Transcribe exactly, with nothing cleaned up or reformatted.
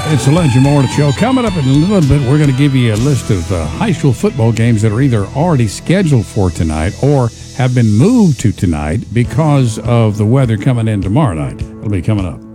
It's the Legend Morning Show. Coming up in a little bit, we're going to give you a list of uh, high school football games that are either already scheduled for tonight or have been moved to tonight because of the weather coming in tomorrow night. It'll be coming up.